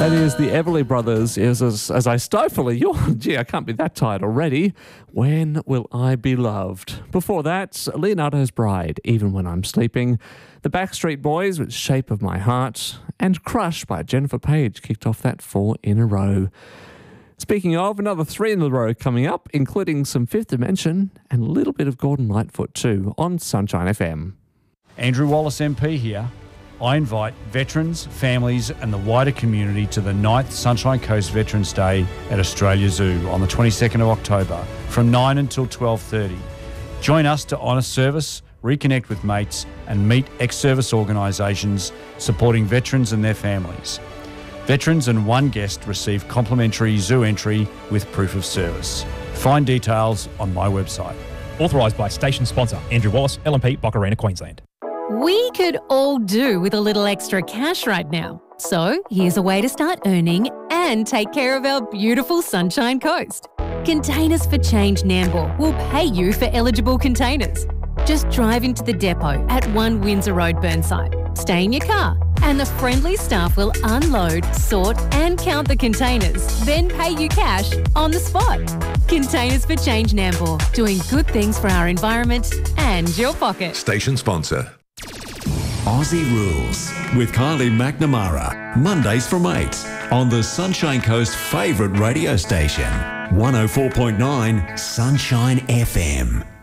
That is the Everly Brothers, as I stifle a yawn. Gee, I can't be that tired already. When Will I Be Loved? Before that, Leonardo's Bride, Even When I'm Sleeping. The Backstreet Boys with Shape of My Heart. And Crush by Jennifer Page kicked off that 4 in a row. Speaking of, another 3 in a row coming up, including some Fifth Dimension and a little bit of Gordon Lightfoot too on Sunshine FM. Andrew Wallace MP here. I invite veterans, families and the wider community to the 9th Sunshine Coast Veterans Day at Australia Zoo on the 22nd of October from 9 until 12:30. Join us to honour service, reconnect with mates and meet ex-service organisations supporting veterans and their families. Veterans and one guest receive complimentary zoo entry with proof of service. Find details on my website. Authorised by station sponsor Andrew Wallace, LMP, Boccarina, Queensland. We could all do with a little extra cash right now. So here's a way to start earning and take care of our beautiful Sunshine Coast. Containers for Change Nambour will pay you for eligible containers. Just drive into the depot at 1 Windsor Road, Burnside. Stay in your car and the friendly staff will unload, sort and count the containers, then pay you cash on the spot. Containers for Change Nambour, doing good things for our environment and your pocket. Station sponsor. Aussie Rules with Kylie McNamara. Mondays from 8 on the Sunshine Coast favourite radio station. 104.9 Sunshine FM.